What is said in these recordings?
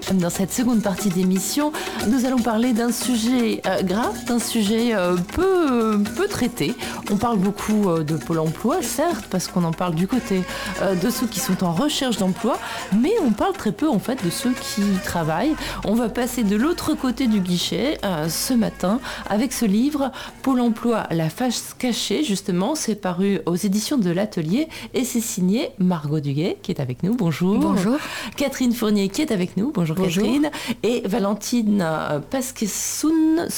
Dans cette seconde partie d'émission, nous allons parler d'un sujet grave, d'un sujet peu traité. On parle beaucoup de Pôle emploi, certes, parce qu'on en parle du côté de ceux qui sont en recherche d'emploi, mais on parle très peu en fait de ceux qui travaillent. On va passer de l'autre côté du guichet ce matin avec ce livre Pôle emploi, la face cachée, justement. C'est paru aux éditions de l'Atelier et c'est signé Margot Duguet qui est avec nous. Bonjour. Bonjour. Catherine Fournier qui est avec nous. Bonjour. Catherine. Et Valentine Pasquezoun,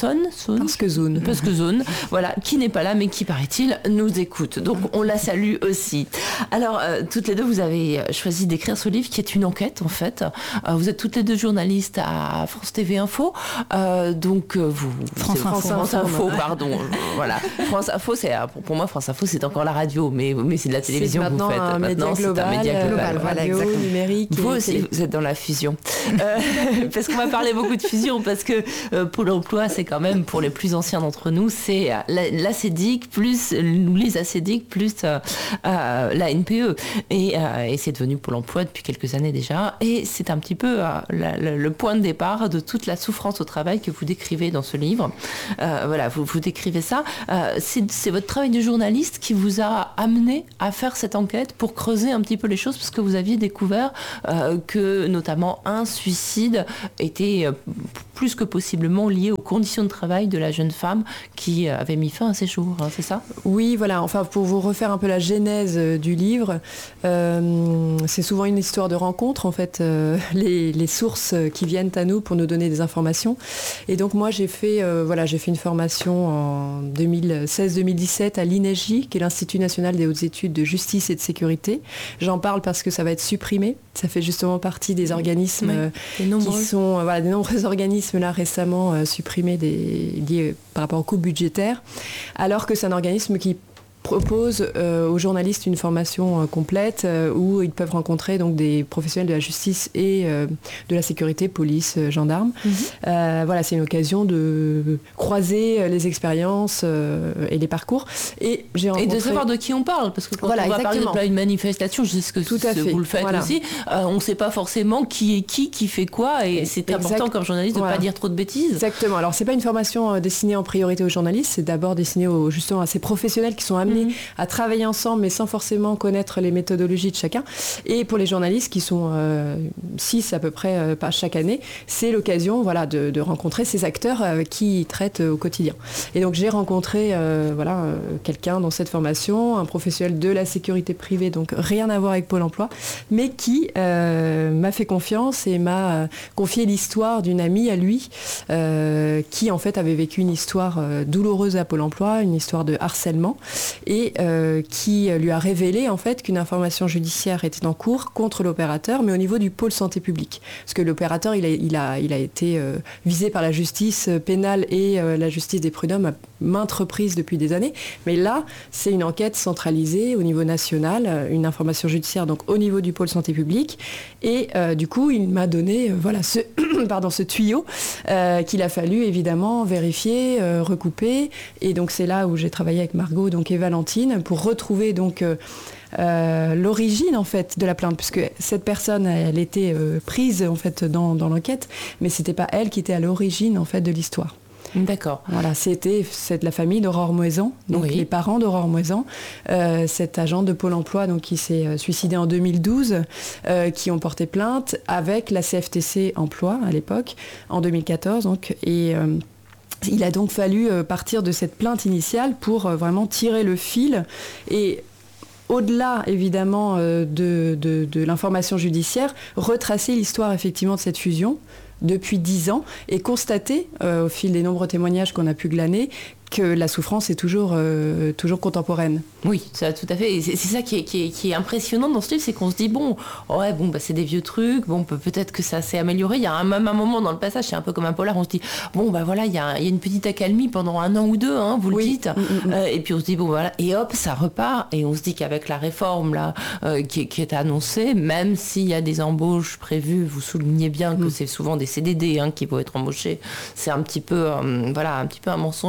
voilà, qui n'est pas là mais qui, paraît-il, nous écoute. Donc on la salue aussi. Alors, toutes les deux, vous avez choisi d'écrire ce livre qui est une enquête, en fait. Vous êtes toutes les deux journalistes à France TV Info. France Info, pardon. Voilà. France Info, pour moi, France Info, c'est encore la radio, mais c'est de la télévision que vous faites. Maintenant, c'est un média global. Voilà, radio, exactement. Numérique. Vous aussi, vous êtes dans la fusion. Parce qu'on va parler beaucoup de fusion, parce que Pôle emploi, c'est quand même, pour les plus anciens d'entre nous, c'est l'ACEDIC plus les ACEDIC plus la NPE. Et c'est devenu Pôle emploi depuis quelques années déjà. Et c'est un petit peu le point de départ de toute la souffrance au travail que vous décrivez dans ce livre. Voilà, vous décrivez ça. C'est votre travail de journaliste qui vous a amené à faire cette enquête pour creuser un petit peu les choses, parce que vous aviez découvert que notamment un suicide était plus que possiblement lié aux conditions de travail de la jeune femme qui avait mis fin à ses jours, hein, c'est ça ? Oui, voilà. Enfin, pour vous refaire un peu la genèse du livre, c'est souvent une histoire de rencontre, en fait, les sources qui viennent à nous pour nous donner des informations. Et donc moi, j'ai fait une formation en 2016-2017 à l'INEGI, qui est l'Institut national des hautes études de justice et de sécurité. J'en parle parce que ça va être supprimé. Ça fait justement partie des organismes qui sont des nombreux organismes là récemment supprimés liés par rapport aux coupes budgétaires, alors que c'est un organisme qui propose aux journalistes une formation complète où ils peuvent rencontrer donc des professionnels de la justice et de la sécurité, police, gendarmes. C'est une occasion de croiser les expériences et les parcours. Et de savoir de qui on parle, parce que quand on va parler d'une manifestation, je sais que vous le faites aussi, on ne sait pas forcément qui est qui fait quoi, et c'est important comme journaliste de ne pas dire trop de bêtises. Exactement. Alors c'est pas une formation destinée en priorité aux journalistes, c'est d'abord destiné justement à ces professionnels qui sont amenés à travailler ensemble, mais sans forcément connaître les méthodologies de chacun. Et pour les journalistes, qui sont 6 à peu près par chaque année, c'est l'occasion de rencontrer ces acteurs qui traitent au quotidien. Et donc j'ai rencontré quelqu'un dans cette formation, un professionnel de la sécurité privée, donc rien à voir avec Pôle emploi, mais qui m'a fait confiance et m'a confié l'histoire d'une amie à lui, qui en fait avait vécu une histoire douloureuse à Pôle emploi, une histoire de harcèlement, et qui lui a révélé en fait qu'une information judiciaire était en cours contre l'opérateur, mais au niveau du pôle santé publique. Parce que l'opérateur, il a été visé par la justice pénale et la justice des prud'hommes à maintes reprises depuis des années. Mais là, c'est une enquête centralisée au niveau national, une information judiciaire donc au niveau du pôle santé publique. Et du coup, il m'a donné ce tuyau qu'il a fallu évidemment vérifier, recouper. Et donc c'est là où j'ai travaillé avec Margot et Valentine pour retrouver donc l'origine en fait de la plainte, puisque cette personne elle était prise en fait dans l'enquête, mais c'était pas elle qui était à l'origine en fait de l'histoire. D'accord. Voilà, c'est la famille d'Aurore Moisan, donc les parents d'Aurore Moisan, cet agent de Pôle emploi donc, qui s'est suicidé en 2012, qui ont porté plainte avec la CFTC Emploi à l'époque, en 2014. Donc, il a donc fallu partir de cette plainte initiale pour vraiment tirer le fil et au-delà évidemment de l'information judiciaire, retracer l'histoire effectivement de cette fusion depuis 10 ans et constater au fil des nombreux témoignages qu'on a pu glaner que la souffrance est toujours contemporaine. Oui, ça, tout à fait. Et c'est ça qui est impressionnant dans ce livre, c'est qu'on se dit c'est des vieux trucs, peut-être que ça s'est amélioré. Il y a même un moment dans le passage, c'est un peu comme un polar, on se dit il y a une petite accalmie pendant 1 an ou 2, hein, vous le dites. Et puis on se dit et hop, ça repart. Et on se dit qu'avec la réforme là qui est annoncée, même s'il y a des embauches prévues, vous soulignez bien que c'est souvent des CDD qui vont être embauchés. C'est un petit peu un mensonge qui a été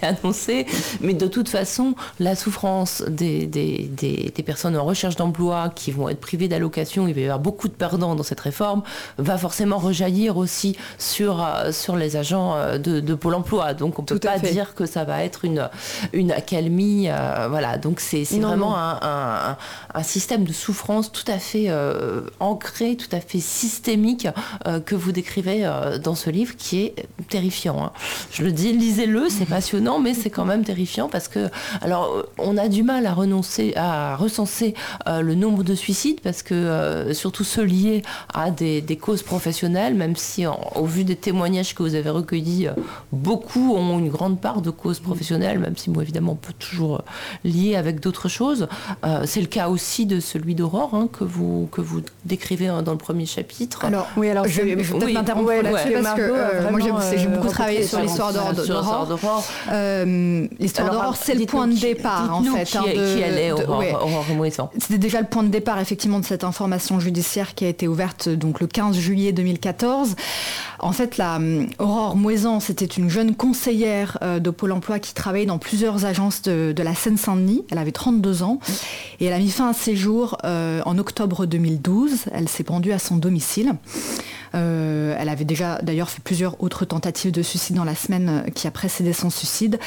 annoncé. Mais de toute façon, la souffrance des personnes en recherche d'emploi qui vont être privées d'allocation, il va y avoir beaucoup de perdants dans cette réforme, va forcément rejaillir aussi sur les agents de Pôle emploi. Donc on ne peut pas dire que ça va être une accalmie. Voilà. Donc c'est vraiment un système de souffrance tout à fait ancré, tout à fait systémique que vous décrivez dans ce livre, qui est terrifiant. Hein. Je le dis, lisez-le, c'est passionnant, mais c'est quand même terrifiant parce que, alors, on a du mal à recenser le nombre de suicides parce que, surtout ceux liés à des causes professionnelles, même si, au vu des témoignages que vous avez recueillis, beaucoup ont une grande part de causes professionnelles, même si, bon, évidemment, on peut toujours lier avec d'autres choses. C'est le cas aussi de celui d'Aurore, hein, que vous décrivez dans le premier chapitre. Alors, je vais peut-être m'interrompre là-dessus parce que moi j'ai beaucoup travaillé sur l'histoire d'Aurore. L'histoire d'Aurore, c'est le point de départ en fait. Qui elle est, Aurore Moison. C'était déjà le point de départ effectivement de cette information judiciaire qui a été ouverte donc le 15 juillet 2014. En fait, Aurore Moison, c'était une jeune conseillère de Pôle emploi qui travaillait dans plusieurs agences de la Seine-Saint-Denis. Elle avait 32 ans et elle a mis fin à ses jours en octobre 2012. Elle s'est pendue à son domicile. Elle avait déjà d'ailleurs fait plusieurs autres tentatives de suicide dans la semaine qui a précédé son suicide.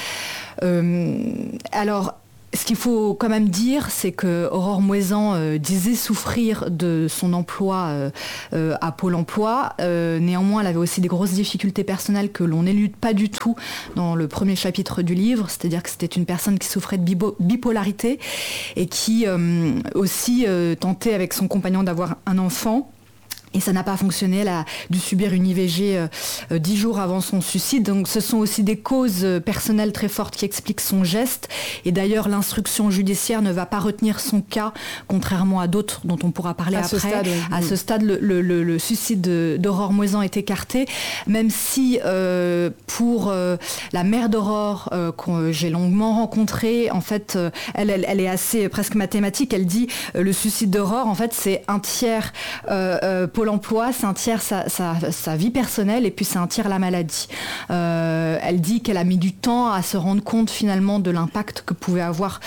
Alors, ce qu'il faut quand même dire, c'est que Aurore Moison disait souffrir de son emploi à Pôle emploi. Néanmoins, elle avait aussi des grosses difficultés personnelles que l'on n'élude pas du tout dans le premier chapitre du livre. C'est-à-dire que c'était une personne qui souffrait de bipolarité et qui aussi tentait avec son compagnon d'avoir un enfant. Et ça n'a pas fonctionné, elle a dû subir une IVG 10 jours avant son suicide. Donc ce sont aussi des causes personnelles très fortes qui expliquent son geste. Et d'ailleurs, l'instruction judiciaire ne va pas retenir son cas, contrairement à d'autres dont on pourra parler après. À ce stade, le suicide d'Aurore Moison est écarté, même si pour la mère d'Aurore, que j'ai longuement rencontrée, en fait, elle est assez presque mathématique. Elle dit le suicide d'Aurore, en fait, c'est un tiers Pôle emploi, c'est un tiers sa vie personnelle et puis c'est un tiers la maladie. Elle dit qu'elle a mis du temps à se rendre compte finalement de l'impact que pouvait avoir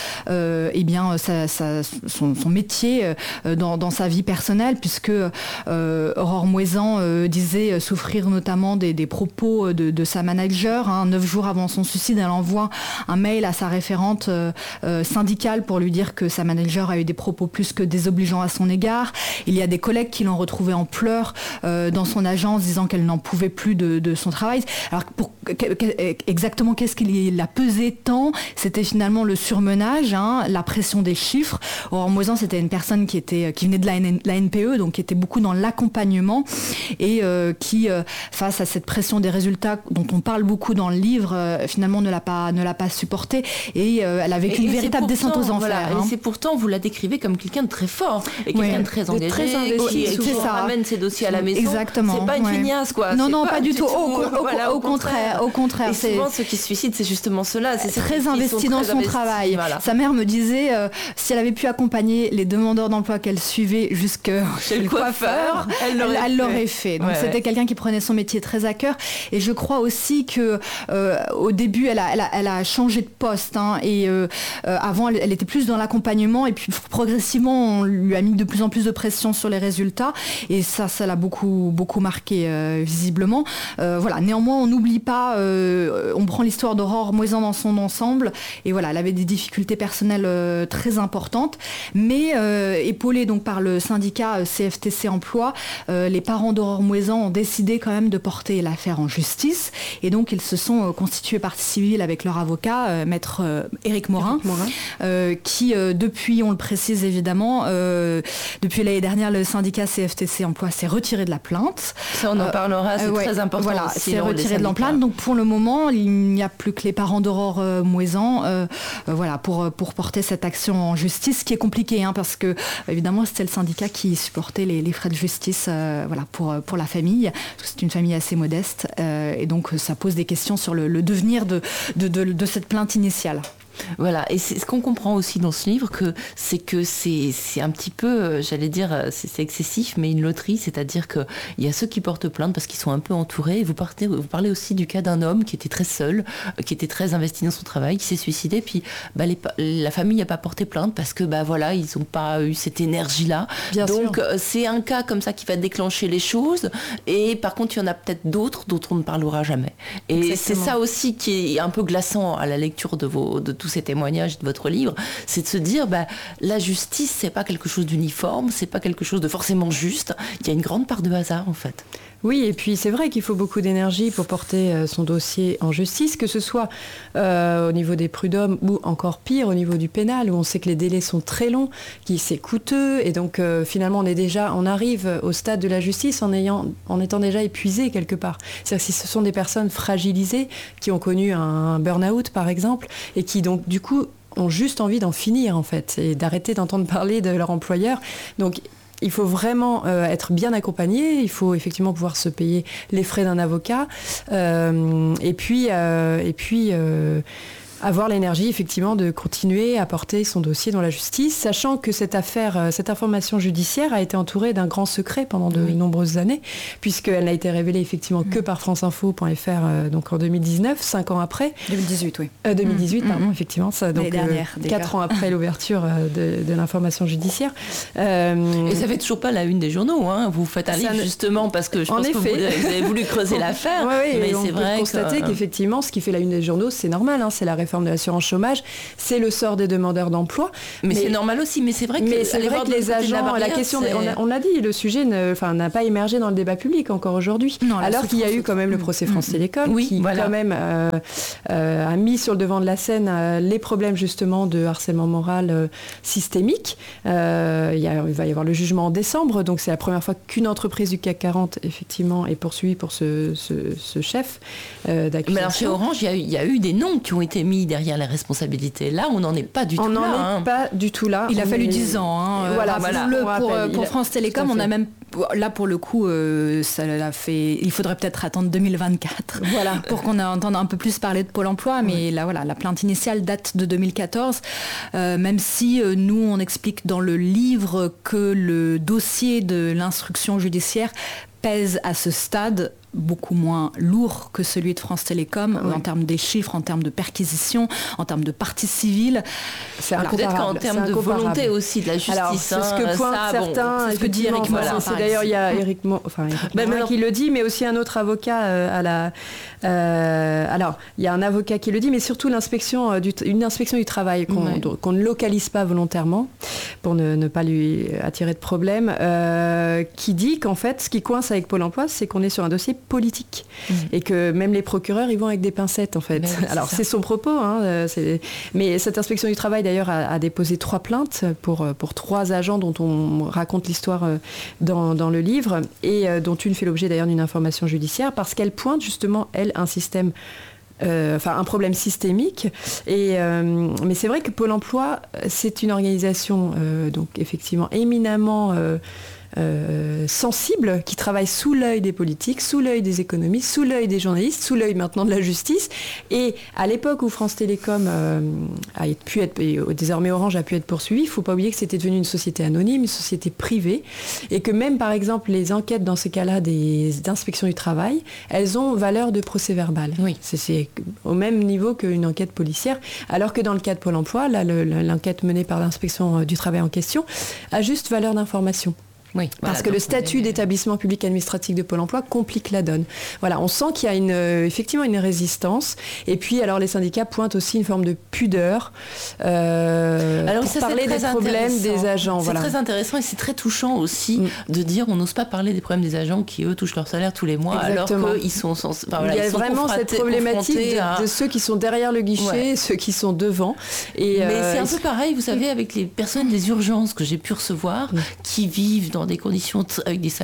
son métier dans sa vie personnelle, puisque Aurore Moison disait souffrir notamment des propos de sa manager. 9 jours avant son suicide, elle envoie un mail à sa référente syndicale pour lui dire que sa manager a eu des propos plus que désobligeants à son égard. Il y a des collègues qui l'ont retrouvée en pleurs dans son agence, disant qu'elle n'en pouvait plus de son travail. Alors exactement qu'est-ce qui l'a pesé tant? C'était finalement le surmenage, la pression des chiffres. Aurore Moison, c'était une personne qui venait de la NPE, donc qui était beaucoup dans l'accompagnement et qui, face à cette pression des résultats dont on parle beaucoup dans le livre, finalement ne l'a pas supporté et elle a vécu une véritable descente aux enfers. Et c'est pourtant, vous la décrivez comme quelqu'un de très fort et quelqu'un de très engagé, très investi, qui ramène ses dossiers à la maison. Exactement. C'est pas une feignasse, quoi. Non, pas du tout. Au contraire. Et souvent, ceux qui se suicident, c'est justement ceux-là. C'est très investi dans son travail. Voilà. Sa mère me disait, si elle avait pu accompagner les demandeurs d'emploi qu'elle suivait jusque chez le coiffeur, elle l'aurait fait. Donc c'était quelqu'un qui prenait son métier très à cœur. Et je crois aussi que au début, elle a changé de poste. Et avant, elle était plus dans l'accompagnement. Et puis progressivement, on lui a mis de plus en plus de pression sur les résultats. Et ça l'a beaucoup marqué visiblement. Voilà. Néanmoins, on n'oublie pas, on prend l'histoire d'Aurore Moison dans son ensemble. Et voilà, elle avait des difficultés personnelles très importantes. Mais épaulée donc par le syndicat CFTC Emploi, les parents d'Aurore Moison ont décidé quand même de porter l'affaire en justice. Et donc, ils se sont constitués partie civile avec leur avocat, maître Éric Morin, qui, depuis, on le précise évidemment, depuis l'année dernière, le syndicat CFTC Emploi s'est retiré de la plainte. Ça, on en parlera, c'est très important. Voilà, s'est retiré de la plainte. Donc, pour le moment, il n'y a plus que les parents d'Aurore Moison pour porter cette action en justice, ce qui est compliqué, parce que, évidemment, c'était le syndicat qui supportait les frais de justice pour la famille, parce que c'est une famille assez modeste, et donc ça pose des questions sur le devenir de cette plainte initiale. Voilà, et c'est ce qu'on comprend aussi dans ce livre, c'est un petit peu, j'allais dire, c'est excessif, mais une loterie, c'est-à-dire qu'il y a ceux qui portent plainte parce qu'ils sont un peu entourés. Et vous parlez aussi du cas d'un homme qui était très seul, qui était très investi dans son travail, qui s'est suicidé, puis la famille n'a pas porté plainte parce que voilà, ils n'ont pas eu cette énergie-là. Bien Donc sûr. c'est un cas comme ça qui va déclencher les choses, et par contre il y en a peut-être d'autres dont on ne parlera jamais. Et Exactement. c'est ça aussi qui est un peu glaçant à la lecture de tous ces témoignages de votre livre, c'est de se dire la justice, c'est pas quelque chose d'uniforme, c'est pas quelque chose de forcément juste, il y a une grande part de hasard en fait. Oui, et puis c'est vrai qu'il faut beaucoup d'énergie pour porter son dossier en justice, que ce soit au niveau des prud'hommes ou encore pire au niveau du pénal, où on sait que les délais sont très longs, que c'est coûteux, et donc finalement on arrive au stade de la justice en étant déjà épuisé quelque part. C'est-à-dire que si ce sont des personnes fragilisées qui ont connu un burn-out par exemple, et qui donc du coup ont juste envie d'en finir en fait, et d'arrêter d'entendre parler de leur employeur. Donc il faut vraiment être bien accompagné, il faut effectivement pouvoir se payer les frais d'un avocat, et puis avoir l'énergie effectivement de continuer à porter son dossier dans la justice, sachant que cette affaire, cette information judiciaire a été entourée d'un grand secret pendant de nombreuses années, puisqu'elle n'a été révélée effectivement que par franceinfo.fr donc en 2019, 5 ans après. 2018, oui. 2018, pardon, effectivement, ça, donc 4 ans après l'ouverture de l'information judiciaire. Et ça fait toujours pas la une des journaux, hein. Vous faites un livre justement parce que je pense que vous avez voulu creuser l'affaire, mais c'est vrai constater qu'effectivement, ce qui fait la une des journaux, c'est normal, hein, c'est la réforme de l'assurance chômage, c'est le sort des demandeurs d'emploi. Mais c'est normal aussi, mais c'est vrai que les agents, la question, on l'a dit, le sujet n'a pas émergé dans le débat public encore aujourd'hui, alors qu'il y a eu quand même le procès France Télécom qui quand même a mis sur le devant de la scène les problèmes justement de harcèlement moral systémique. Il va y avoir le jugement en décembre, donc c'est la première fois qu'une entreprise du CAC 40 effectivement est poursuivie pour ce chef d'accusation. Mais alors chez Orange, il y a eu des noms qui ont été mis derrière les responsabilités. Là, on n'en est pas du tout là. On n'en est pas du tout là. Il a fallu 10 ans. Hein. Pour France Télécom, on a même... Là, pour le coup, ça l'a fait... Il faudrait peut-être attendre 2024 pour qu'on entende un peu plus parler de Pôle emploi. Mais là, la plainte initiale date de 2014. Même si nous, on explique dans le livre que le dossier de l'instruction judiciaire pèse à ce stade beaucoup moins lourd que celui de France Télécom en termes des chiffres, en termes de perquisition, en termes de partie civile. C'est peut-être qu'en termes de volonté aussi de la justice. Alors, c'est ce que pointent certains. C'est ce que dit Eric Morin. C'est d'ailleurs, il y a Eric Morin qui le dit, mais aussi un autre avocat alors, il y a un avocat qui le dit, mais surtout une inspection du travail qu'on ne localise pas volontairement pour ne pas lui attirer de problème, qui dit qu'en fait, ce qui coince avec Pôle emploi, c'est qu'on est sur un dossier politique et que même les procureurs ils vont avec des pincettes en fait. Alors c'est son propos, hein, mais cette inspection du travail d'ailleurs a déposé 3 plaintes pour 3 agents dont on raconte l'histoire dans le livre et dont une fait l'objet d'ailleurs d'une information judiciaire parce qu'elle pointe justement un système un problème systémique. Mais c'est vrai que Pôle emploi, c'est une organisation donc effectivement éminemment sensible, qui travaille sous l'œil des politiques, sous l'œil des économistes, sous l'œil des journalistes, sous l'œil maintenant de la justice. Et à l'époque où France Télécom a pu être, et désormais Orange a pu être poursuivi, il ne faut pas oublier que c'était devenu une société anonyme, une société privée, et que même par exemple les enquêtes dans ces cas-là d'inspection du travail, elles ont valeur de procès verbal. Oui. C'est au même niveau qu'une enquête policière, alors que dans le cas de Pôle emploi, là, l'enquête menée par l'inspection du travail en question a juste valeur d'information. Oui, parce que le statut d'établissement public administratif de Pôle emploi complique la donne. Voilà, on sent qu'il y a effectivement une résistance. Et puis, alors, les syndicats pointent aussi une forme de pudeur pour parler des problèmes des agents. C'est très intéressant et c'est très touchant aussi de dire on n'ose pas parler des problèmes des agents qui, eux, touchent leur salaire tous les mois. Exactement. Alors qu'ils sont... il y a vraiment cette problématique de ceux qui sont derrière le guichet, ceux qui sont devant. Mais c'est un peu pareil, vous savez, avec les personnes des urgences que j'ai pu recevoir, qui vivent dans des conditions avec des salaires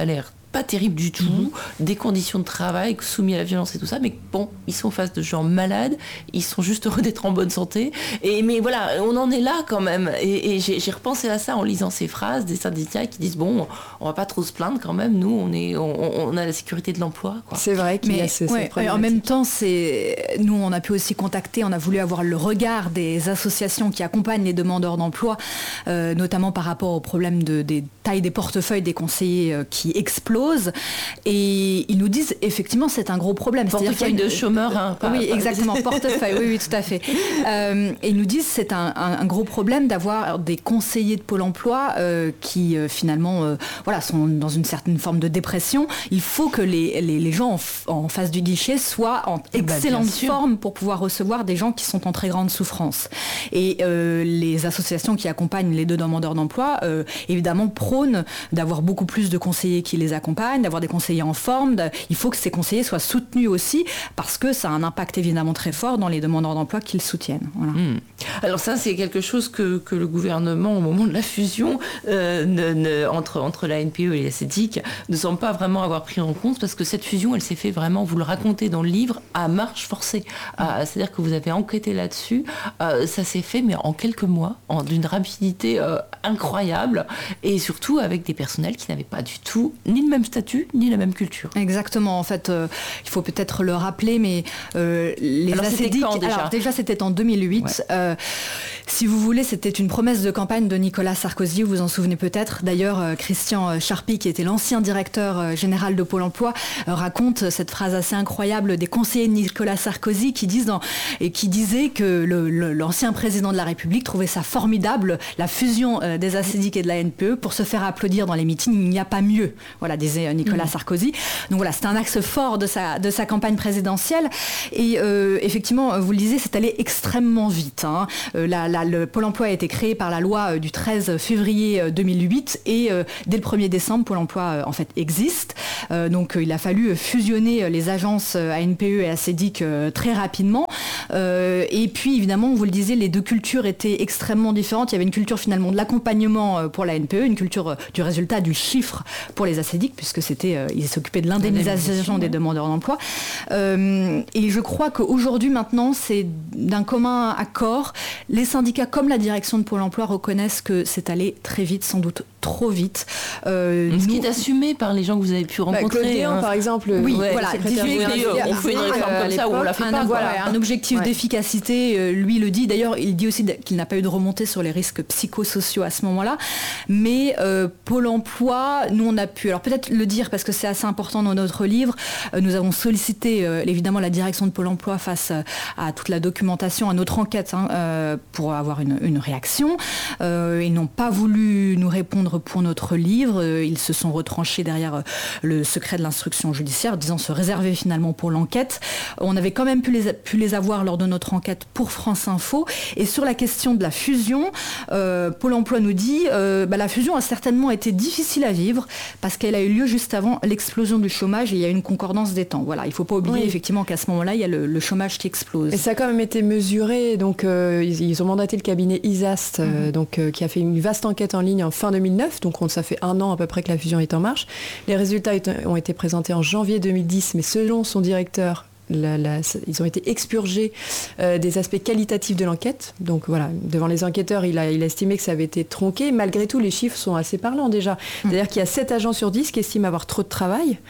pas terrible du tout, des conditions de travail soumis à la violence et tout ça, mais bon, ils sont face de gens malades, ils sont juste heureux d'être en bonne santé, mais voilà, on en est là quand même, et j'ai repensé à ça en lisant ces phrases des syndicats qui disent bon, on va pas trop se plaindre quand même, nous on a la sécurité de l'emploi, quoi. C'est vrai qu'il y a cette en même temps, nous on a pu aussi contacter, on a voulu avoir le regard des associations qui accompagnent les demandeurs d'emploi, notamment par rapport au problème des tailles des portefeuilles des conseillers qui explosent. Et ils nous disent effectivement c'est un gros problème. Portefeuille de chômeurs. Hein, oui, exactement, portefeuille, oui, tout à fait. Et ils nous disent c'est un gros problème d'avoir des conseillers de Pôle emploi qui finalement sont dans une certaine forme de dépression. Il faut que les gens en face du guichet soient en excellente forme pour pouvoir recevoir des gens qui sont en très grande souffrance. Et les associations qui accompagnent les deux demandeurs d'emploi, évidemment, prônent d'avoir beaucoup plus de conseillers qui les accompagnent, d'avoir des conseillers en forme. Il faut que ces conseillers soient soutenus aussi parce que ça a un impact évidemment très fort dans les demandeurs d'emploi qu'ils soutiennent. Voilà. Alors ça, c'est quelque chose que le gouvernement, au moment de la fusion entre la NPE et la CEDIC, ne semble pas vraiment avoir pris en compte, parce que cette fusion, elle s'est fait vraiment, vous le racontez dans le livre, à marche forcée. C'est-à-dire que vous avez enquêté là-dessus. Ça s'est fait, mais en quelques mois, d'une rapidité incroyable, et surtout avec des personnels qui n'avaient pas du tout ni le même statut, ni la même culture. Exactement. En fait, il faut peut-être le rappeler, mais les ACEDIC... Alors déjà, c'était en 2008. Ouais. Si vous voulez, c'était une promesse de campagne de Nicolas Sarkozy, vous vous en souvenez peut-être. D'ailleurs, Christian Charpy, qui était l'ancien directeur général de Pôle emploi, raconte cette phrase assez incroyable des conseillers de Nicolas Sarkozy qui disaient que l'ancien président de la République trouvait ça formidable, la fusion des ACEDIC et de la NPE, pour se faire applaudir dans les meetings. Il n'y a pas mieux, voilà, disait Nicolas Sarkozy. Donc voilà, c'était un axe fort de sa campagne présidentielle. Et effectivement, vous le disiez, c'est allé extrêmement vite. Hein. Le Pôle emploi a été créé par la loi du 13 février 2008 et dès le 1er décembre, Pôle emploi en fait existe. Donc il a fallu fusionner les agences ANPE et ACEDIC très rapidement. Et puis évidemment, vous le disiez, les deux cultures étaient extrêmement différentes. Il y avait une culture finalement de l'accompagnement pour la NPE, une culture du résultat, du chiffre pour les ACEDIC, puisque ils s'occupaient de l'indemnisation des demandeurs d'emploi. Et je crois qu'aujourd'hui, maintenant, c'est d'un commun accord. Les syndicats, comme la direction de Pôle emploi, reconnaissent que c'est allé très vite, sans doute trop vite. Ce qui est assumé par les gens que vous avez pu rencontrer. Claude, par exemple. Oui, voilà. On fait une réforme comme ça ou on la fait pas. Un objectif d'efficacité, lui il le dit. D'ailleurs, il dit aussi qu'il n'a pas eu de remontée sur les risques psychosociaux à ce moment-là. Mais Pôle emploi, nous on a pu, alors peut-être le dire parce que c'est assez important dans notre livre, nous avons sollicité évidemment la direction de Pôle emploi face à toute la documentation, à notre enquête, pour avoir une réaction. Ils n'ont pas voulu nous répondre pour notre livre. Ils se sont retranchés derrière le secret de l'instruction judiciaire, disant se réserver finalement pour l'enquête. On avait quand même pu les avoir lors de notre enquête pour France Info. Et sur la question de la fusion, Pôle emploi nous dit la fusion a certainement été difficile à vivre parce qu'elle a eu lieu juste avant l'explosion du chômage et il y a une concordance des temps. Voilà, il ne faut pas oublier effectivement qu'à ce moment-là, il y a le chômage qui explose. Et ça a quand même été mesuré. Donc, ils ont mandaté le cabinet ISAST, qui a fait une vaste enquête en ligne en fin 2009. Donc, ça fait 1 an à peu près que la fusion est en marche. Les résultats ont été présentés en janvier 2010, mais selon son directeur, ils ont été expurgés des aspects qualitatifs de l'enquête. Donc voilà, devant les enquêteurs, il a estimé que ça avait été tronqué. Malgré tout, les chiffres sont assez parlants déjà. C'est-à-dire qu'il y a 7 agents sur 10 qui estiment avoir trop de travail.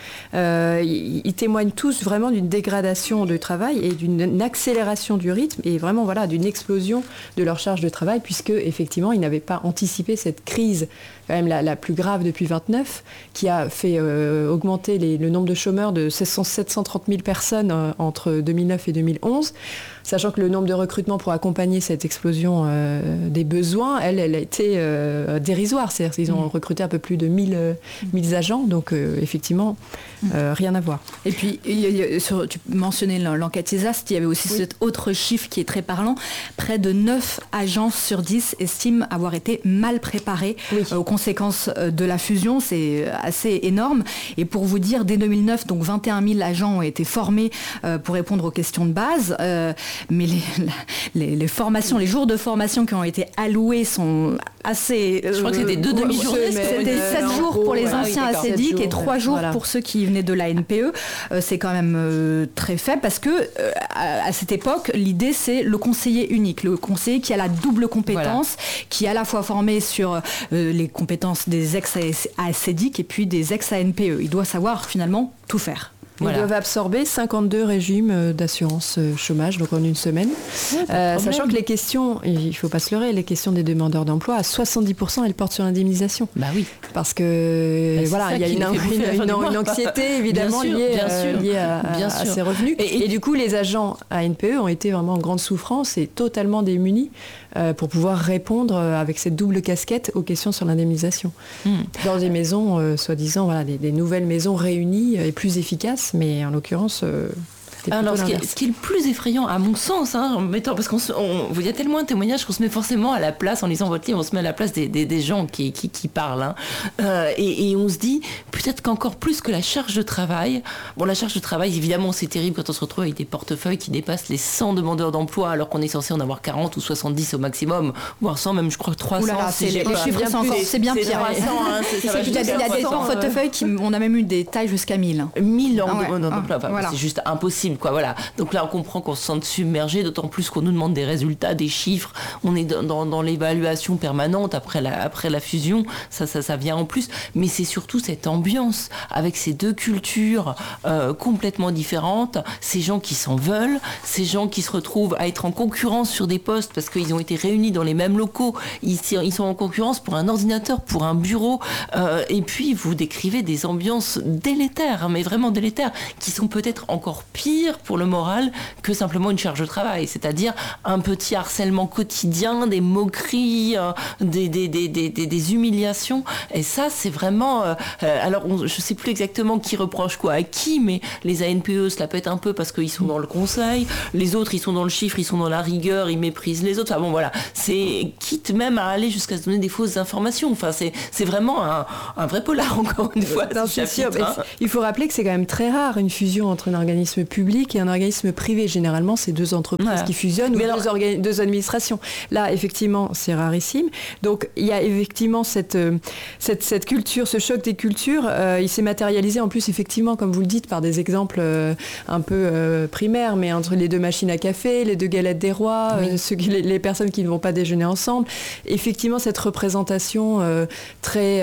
Ils témoignent tous vraiment d'une dégradation de travail et d'une accélération du rythme et vraiment d'une explosion de leur charge de travail, puisque effectivement, ils n'avaient pas anticipé cette crise quand même la plus grave depuis 29, qui a fait augmenter le nombre de chômeurs de 730 000 personnes entre 2009 et 2011, sachant que le nombre de recrutements pour accompagner cette explosion des besoins, elle a été dérisoire. C'est-à-dire qu'ils ont recruté un peu plus de 1000 agents, donc effectivement, rien à voir. Et puis, tu mentionnais l'enquête ISAST, il y avait aussi cet autre chiffre qui est très parlant. Près de 9 agences sur 10 estiment avoir été mal préparées aux conséquences de la fusion. C'est assez énorme. Et pour vous dire, dès 2009, donc 21 000 agents ont été formés pour répondre aux questions de base. Mais les formations, les jours de formation qui ont été alloués sont assez... je crois que c'était 2 demi-journées. C'était 7 jours pour les anciens ACDIC et 3 jours pour ceux qui venaient de la NPE. C'est quand même très faible parce que à cette époque, l'idée c'est le conseiller unique, le conseiller qui a la double compétence, qui est à la fois formé sur les compétences des ex-ACDIC et puis des ex-ANPE. Il doit savoir finalement tout faire. Ils doivent absorber 52 régimes d'assurance chômage, donc en une semaine. Sachant que les questions, il ne faut pas se leurrer, les questions des demandeurs d'emploi, à 70%, elles portent sur l'indemnisation. Bah oui. Parce que il y a une anxiété évidemment liée à ces revenus. Et du coup, les agents ANPE ont été vraiment en grande souffrance et totalement démunis pour pouvoir répondre avec cette double casquette aux questions sur l'indemnisation. Dans des maisons, soi-disant, des nouvelles maisons réunies et plus efficaces. Mais en l'occurrence, alors, ce qui est le plus effrayant, à mon sens, parce qu'il y a tellement de témoignages qu'on se met forcément à la place, en lisant votre livre, on se met à la place des gens qui parlent. Et on se dit, peut-être qu'encore plus que la charge de travail, la charge de travail, évidemment, c'est terrible quand on se retrouve avec des portefeuilles qui dépassent les 100 demandeurs d'emploi, alors qu'on est censé en avoir 40 ou 70 au maximum, voire 100, même je crois 300. Oulala, les chiffres, c'est bien pire. 300, il y a des portefeuilles on a même eu des tailles jusqu'à 1000. 1000 demandeurs d'emploi, c'est juste impossible. Donc là, on comprend qu'on se sente submergé, d'autant plus qu'on nous demande des résultats, des chiffres. On est dans l'évaluation permanente après la fusion. Ça vient en plus. Mais c'est surtout cette ambiance avec ces deux cultures complètement différentes. Ces gens qui s'en veulent, ces gens qui se retrouvent à être en concurrence sur des postes parce qu'ils ont été réunis dans les mêmes locaux. Ils sont en concurrence pour un ordinateur, pour un bureau. Et puis, vous décrivez des ambiances délétères, mais vraiment délétères, qui sont peut-être encore pires pour le moral que simplement une charge de travail, c'est-à-dire un petit harcèlement quotidien, des moqueries, des humiliations. Et ça, c'est vraiment... alors, je ne sais plus exactement qui reproche quoi à qui, mais les ANPE se la pètent un peu parce qu'ils sont dans le conseil, les autres, ils sont dans le chiffre, ils sont dans la rigueur, ils méprisent les autres. Enfin bon, voilà. C'est quitte même à aller jusqu'à se donner des fausses informations. Enfin, c'est vraiment un vrai polar, encore une fois. Non, c'est sûr. Il faut rappeler que c'est quand même très rare une fusion entre un organisme public et un organisme privé. Généralement, c'est deux entreprises qui fusionnent ou deux administrations. Là, effectivement, c'est rarissime. Donc, il y a effectivement cette culture, ce choc des cultures. Il s'est matérialisé en plus, effectivement, comme vous le dites, par des exemples un peu primaires, mais entre les deux machines à café, les deux galettes des rois, les personnes qui ne vont pas déjeuner ensemble. Effectivement, cette représentation très...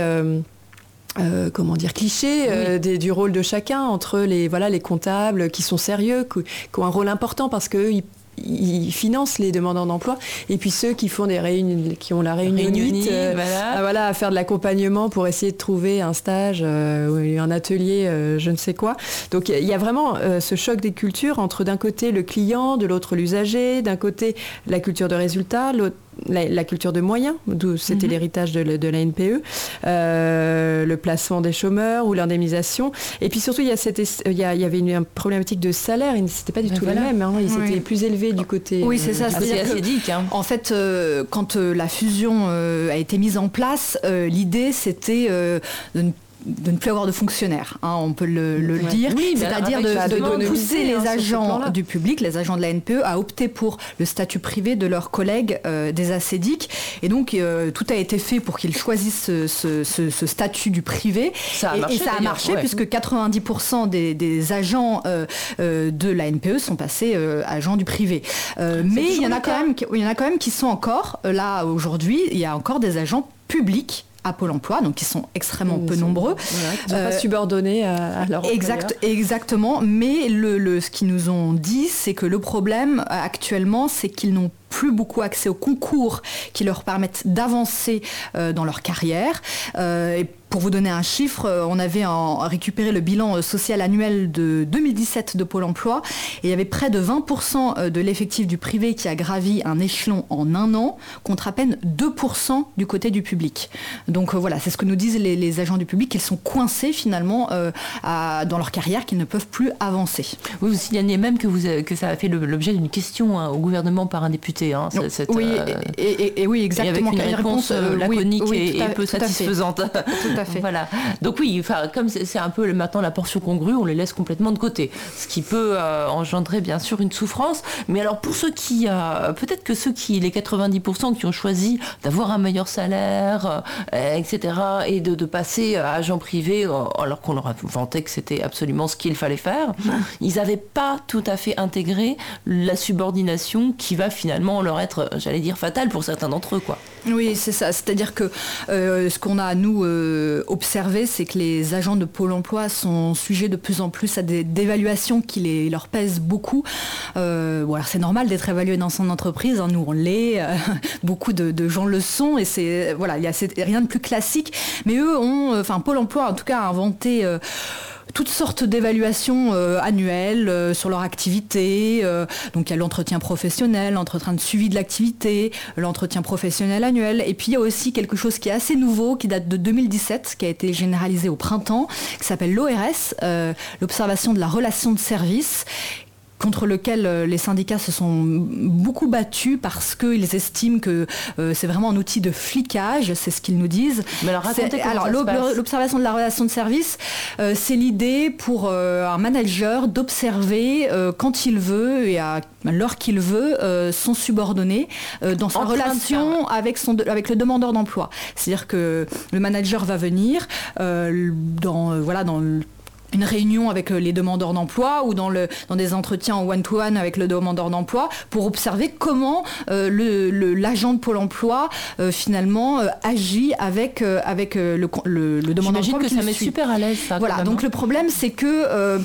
cliché du rôle de chacun entre les comptables qui sont sérieux, qui ont un rôle important parce qu'eux, ils financent les demandeurs d'emploi, et puis ceux qui font qui ont la réunionnite à faire de l'accompagnement pour essayer de trouver un stage ou un atelier, je ne sais quoi. Donc il y a vraiment ce choc des cultures entre d'un côté le client, de l'autre l'usager, d'un côté la culture de résultat, l'autre la culture de moyens, d'où c'était l'héritage de la NPE, le placement des chômeurs ou l'indemnisation. Et puis surtout, il y avait une problématique de salaire, c'était pas du tout la même. Ils étaient plus élevés du côté... Oui, c'est ça. C'est ACDIC. En fait, quand la fusion a été mise en place, l'idée, c'était de ne plus avoir de fonctionnaires, on peut le dire, c'est-à-dire de pousser les agents du public, les agents de la NPE, à opter pour le statut privé de leurs collègues des ACDIC. Et donc, tout a été fait pour qu'ils choisissent ce statut du privé. Ça a marché puisque 90% des agents de la NPE sont passés agents du privé. Mais il y en a quand même qui sont encore, là, aujourd'hui, il y a encore des agents publics à Pôle emploi, donc qui sont extrêmement peu nombreux. Ils ne sont pas subordonnés à leur employeur. Exactement, mais ce qu'ils nous ont dit, c'est que le problème actuellement, c'est qu'ils n'ont plus beaucoup accès aux concours qui leur permettent d'avancer dans leur carrière. Et pour vous donner un chiffre, on avait récupéré le bilan social annuel de 2017 de Pôle emploi et il y avait près de 20% de l'effectif du privé qui a gravi un échelon en un an, contre à peine 2% du côté du public. Donc voilà, c'est ce que nous disent les agents du public, qu'ils sont coincés finalement dans leur carrière, qu'ils ne peuvent plus avancer. Oui, vous signalez même que ça a fait l'objet d'une question au gouvernement par un député. Oui, exactement. Et avec une réponse laconique et peu satisfaisante. Tout à à fait. Voilà. Donc oui, comme c'est un peu maintenant la portion congrue, on les laisse complètement de côté, ce qui peut engendrer bien sûr une souffrance. Mais alors pour ceux qui, peut-être que les 90% qui ont choisi d'avoir un meilleur salaire, etc., et de passer à agent privé, alors qu'on leur a vanté que c'était absolument ce qu'il fallait faire, ils n'avaient pas tout à fait intégré la subordination qui va finalement leur être, j'allais dire, fatale pour certains d'entre eux, quoi. Oui, c'est ça. C'est-à-dire que ce qu'on a, nous, observé, c'est que les agents de Pôle emploi sont sujets de plus en plus à des dévaluations qui leur pèsent beaucoup. Alors c'est normal d'être évalué dans son entreprise, hein, nous on l'est, beaucoup de gens le sont, et c'est rien de plus classique. Mais eux Pôle emploi en tout cas a inventé toutes sortes d'évaluations annuelles sur leur activité. Donc il y a l'entretien professionnel, l'entretien de suivi de l'activité, l'entretien professionnel annuel. Et puis il y a aussi quelque chose qui est assez nouveau, qui date de 2017, qui a été généralisé au printemps, qui s'appelle l'ORS, l'observation de la relation de service, contre lequel les syndicats se sont beaucoup battus parce qu'ils estiment que c'est vraiment un outil de flicage, c'est ce qu'ils nous disent. Mais alors racontez comment ça se passe. L'observation de la relation de service, c'est l'idée pour un manager d'observer quand il veut et à l'heure qu'il veut son subordonné dans sa relation avec le demandeur d'emploi. C'est-à-dire que le manager va venir dans une réunion avec les demandeurs d'emploi ou dans des entretiens en one-to-one avec le demandeur d'emploi pour observer comment l'agent de Pôle emploi finalement agit avec le demandeur d'emploi. J'imagine que ça met super à l'aise, ça. Voilà, donc le problème c'est que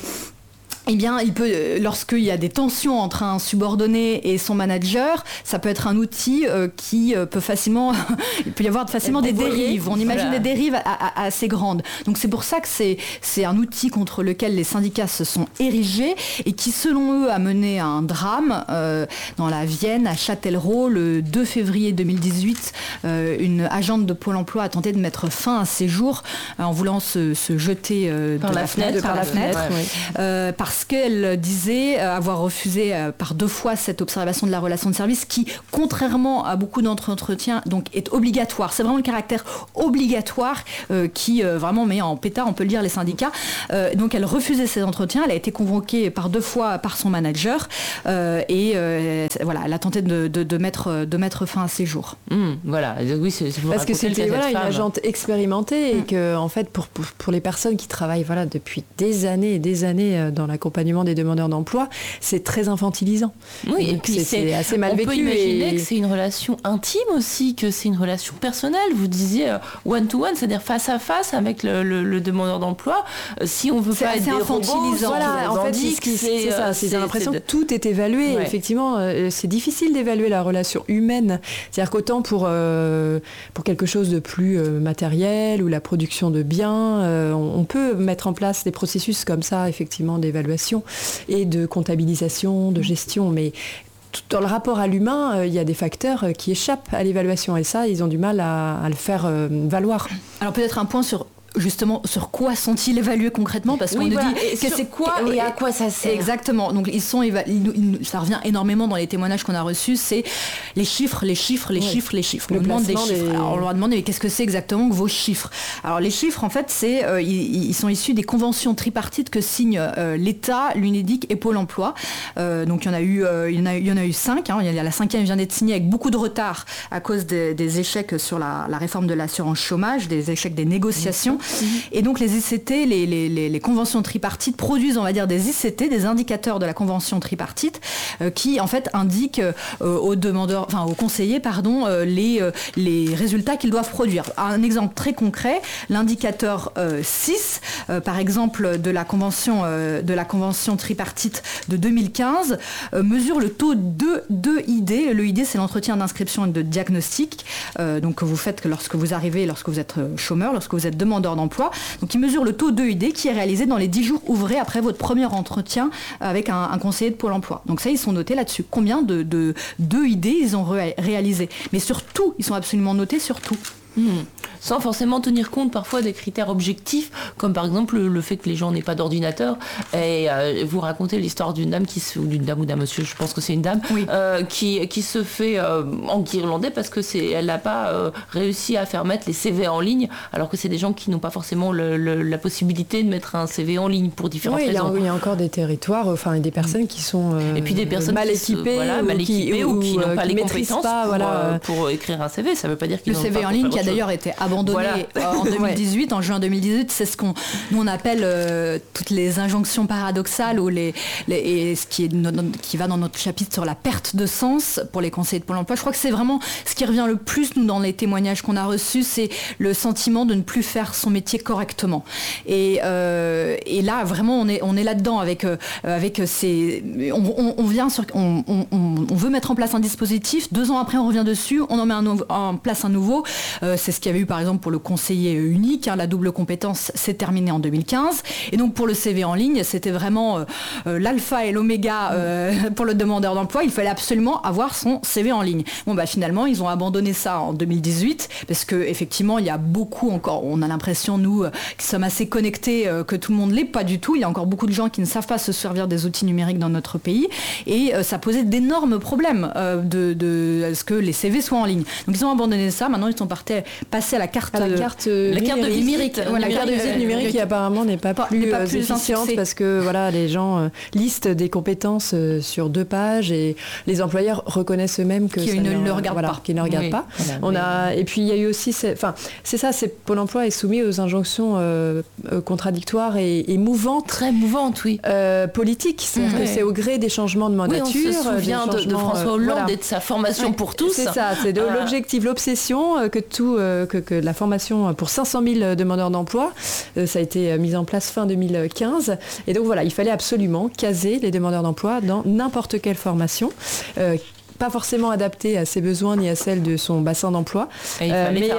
lorsqu'il y a des tensions entre un subordonné et son manager, ça peut être un outil qui peut facilement, il peut y avoir facilement des dérives. On imagine des dérives assez grandes. Donc c'est pour ça que c'est un outil contre lequel les syndicats se sont érigés et qui, selon eux, a mené à un drame dans la Vienne, à Châtellerault, le 2 février 2018. Une agente de Pôle emploi a tenté de mettre fin à ses jours en voulant se jeter par la fenêtre, parce qu'elle disait avoir refusé par 2 fois cette observation de la relation de service qui, contrairement à beaucoup d'entretiens, donc est obligatoire. C'est vraiment le caractère obligatoire qui vraiment met en pétard, on peut le dire, les syndicats. Donc elle refusait ces entretiens. Elle a été convoquée par 2 fois par son manager elle a tenté de mettre fin à ses jours. Voilà. Oui, parce que c'était une agente expérimentée et que en fait pour les personnes qui travaillent depuis des années et des années dans l'accompagnement des demandeurs d'emploi, c'est très infantilisant. Oui, et puis c'est assez mal vécu. On peut imaginer que c'est une relation intime aussi, que c'est une relation personnelle. Vous disiez one-to-one, c'est-à-dire face à face avec le demandeur d'emploi. Si on veut pas être infantilisant, voilà, en fait, c'est ça. J'ai l'impression que tout est évalué. Ouais. Effectivement, c'est difficile d'évaluer la relation humaine. C'est-à-dire qu'autant pour quelque chose de plus matériel ou la production de biens, on peut mettre en place des processus comme ça, effectivement, d'évaluation et de comptabilisation, de gestion, mais dans le rapport à l'humain, il y a des facteurs qui échappent à l'évaluation et ça, ils ont du mal à le faire valoir. Alors peut-être un point sur quoi sont-ils évalués concrètement, parce qu'on nous dit que c'est quoi et à quoi ça sert. Exactement. Donc ça revient énormément dans les témoignages qu'on a reçus, c'est les chiffres. On demande des chiffres. Alors on leur demande mais qu'est-ce que c'est exactement que vos chiffres. Alors les chiffres en fait ils sont issus des conventions tripartites que signent l'État, l'UNEDIC et Pôle emploi. Donc il y en a eu 5. La 5e vient d'être signée avec beaucoup de retard à cause des échecs sur la réforme de l'assurance chômage, des échecs des négociations. Et donc les ICT, les conventions tripartites produisent, on va dire, des ICT, des indicateurs de la convention tripartite, qui en fait indiquent aux demandeurs, enfin aux conseillers, les résultats qu'ils doivent produire. Un exemple très concret, l'indicateur 6, par exemple de la convention tripartite de 2015, mesure le taux de ID. Le ID, c'est l'entretien d'inscription et de diagnostic, donc que vous faites lorsque vous arrivez, lorsque vous êtes chômeur, lorsque vous êtes demandeur d'emploi. Donc il mesure le taux d'EID qui est réalisé dans les 10 jours ouvrés après votre premier entretien avec un conseiller de Pôle emploi. Donc ça, ils sont notés là-dessus. Combien d'EID ils ont réalisé. Mais surtout, ils sont absolument notés sur tout. sans forcément tenir compte parfois des critères objectifs, comme par exemple le fait que les gens n'aient pas d'ordinateur. Et vous racontez l'histoire d'une dame ou d'un monsieur, je pense que c'est une dame, oui. qui se fait enguirlander parce que elle n'a pas réussi à faire mettre les CV en ligne, alors que c'est des gens qui n'ont pas forcément la possibilité de mettre un CV en ligne pour différentes raisons. Il y a encore des territoires, des personnes qui sont et puis des personnes mal équipées ou qui n'ont pas les compétences pas, pour écrire un CV. Ça ne veut pas dire qu'ils n'ont pas. Le CV en ligne qui a d'ailleurs été abandonné en 2018, en juin 2018, c'est ce qu'on nous on appelle toutes les injonctions paradoxales ou et ce qui va dans notre chapitre sur la perte de sens pour les conseillers de Pôle emploi. Je crois que c'est vraiment ce qui revient le plus nous dans les témoignages qu'on a reçus, c'est le sentiment de ne plus faire son métier correctement. Et là vraiment on est là-dedans avec ces on veut mettre en place un dispositif. 2 ans après on revient dessus, on en met en place un nouveau. C'est ce qu'il y avait eu par exemple pour le conseiller unique, la double compétence s'est terminée en 2015. Et donc pour le CV en ligne, c'était vraiment l'alpha et l'oméga pour le demandeur d'emploi. Il fallait absolument avoir son CV en ligne. Finalement, ils ont abandonné ça en 2018 parce qu'effectivement, il y a beaucoup encore, on a l'impression, nous, qui sommes assez connectés, que tout le monde l'est, pas du tout. Il y a encore beaucoup de gens qui ne savent pas se servir des outils numériques dans notre pays et ça posait d'énormes problèmes de ce que les CV soient en ligne. Donc ils ont abandonné ça. Maintenant, ils sont passés à la carte numérique. La carte de visite numérique qui apparemment n'est pas plus efficiente parce que les gens listent des compétences sur 2 pages et les employeurs reconnaissent eux-mêmes que qu'ils ne le regardent pas. Qu'ils ne regardent pas. Et puis il y a eu aussi, c'est Pôle emploi est soumis aux injonctions contradictoires et mouvantes. Très mouvantes, oui. Politiques. C'est au gré des changements de mandature. Oui, on se souvient de François Hollande et de sa formation pour tous. C'est ça, c'est l'objectif, l'obsession que la formation pour 500 000 demandeurs d'emploi, ça a été mis en place fin 2015. Et donc il fallait absolument caser les demandeurs d'emploi dans n'importe quelle formation. Pas forcément adapté à ses besoins ni à celle de son bassin d'emploi. Mais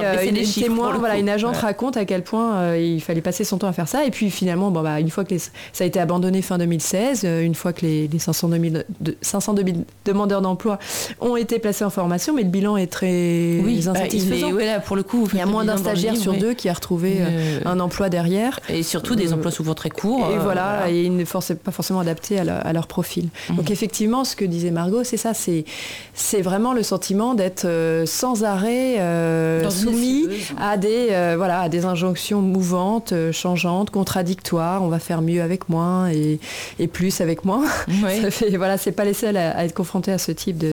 une agente raconte à quel point il fallait passer son temps à faire ça. Et puis finalement, une fois que ça a été abandonné fin 2016, une fois que les 502 000 demandeurs d'emploi ont été placés en formation, mais le bilan est très insatisfaisant. Pour le coup, il y a moins d'un stagiaire sur 2 qui a retrouvé un emploi derrière. Et surtout des emplois souvent très courts. Et ils ne sont pas forcément adaptés à leur profil. Donc effectivement, ce que disait Margot, c'est ça, c'est vraiment le sentiment d'être sans arrêt soumis à des injonctions mouvantes, changeantes, contradictoires. On va faire mieux avec moins et plus avec moins. Oui. C'est pas les seuls à être confrontés à ce type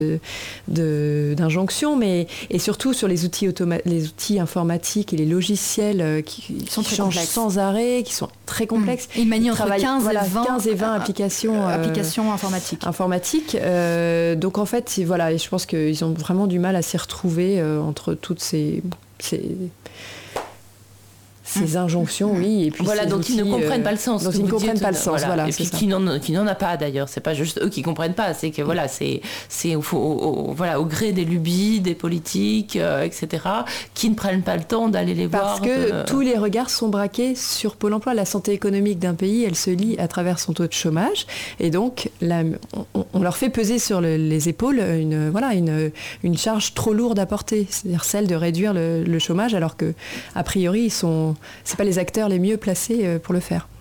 d'injonctions, et surtout sur les outils informatiques et les logiciels qui changent sans arrêt, qui sont très complexes. Ils manient entre 15 et 20 applications informatiques. Donc en fait, et je pense qu'ils ont vraiment du mal à s'y retrouver entre toutes ces injonctions, et puis dont ils ne comprennent pas le sens. Dont ils ne comprennent pas le sens, et puis qui n'en a pas d'ailleurs. C'est pas juste eux qui comprennent pas, c'est que c'est au gré des lubies, des politiques, etc., qui ne prennent pas le temps d'aller les voir. Parce que tous les regards sont braqués sur Pôle emploi. La santé économique d'un pays, elle se lie à travers son taux de chômage, et donc on leur fait peser sur les épaules une charge trop lourde à porter, c'est-à-dire celle de réduire le chômage, alors que a priori c'est pas les acteurs les mieux placés pour le faire.